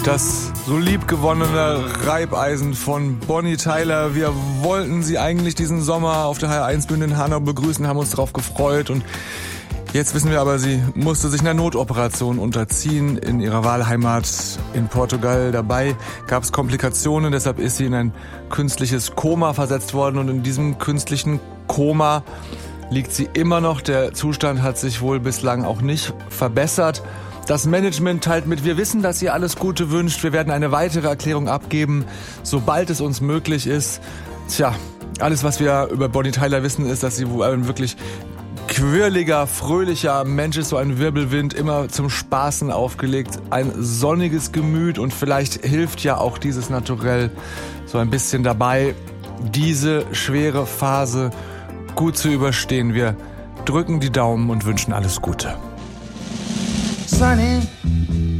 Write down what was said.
Das so liebgewonnene Reibeisen von Bonnie Tyler. Wir wollten sie eigentlich diesen Sommer auf der HR1-Bühne in Hanau begrüßen, haben uns darauf gefreut. Und jetzt wissen wir aber, sie musste sich einer Notoperation unterziehen in ihrer Wahlheimat in Portugal. Dabei gab es Komplikationen, deshalb ist sie in ein künstliches Koma versetzt worden. Und in diesem künstlichen Koma liegt sie immer noch. Der Zustand hat sich wohl bislang auch nicht verbessert. Das Management teilt mit, wir wissen, dass ihr alles Gute wünscht. Wir werden eine weitere Erklärung abgeben, sobald es uns möglich ist. Tja, alles, was wir über Bonnie Tyler wissen, ist, dass sie wohl ein wirklich quirliger, fröhlicher Mensch ist, so ein Wirbelwind, immer zum Spaßen aufgelegt, ein sonniges Gemüt, und vielleicht hilft ja auch dieses Naturell so ein bisschen dabei, diese schwere Phase gut zu überstehen. Wir drücken die Daumen und wünschen alles Gute. Sunny